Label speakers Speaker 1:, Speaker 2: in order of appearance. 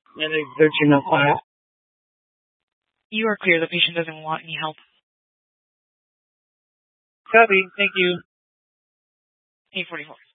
Speaker 1: and exertion of fire.
Speaker 2: You are clear. The patient doesn't want any help.
Speaker 1: Copy. Thank you.
Speaker 2: 844.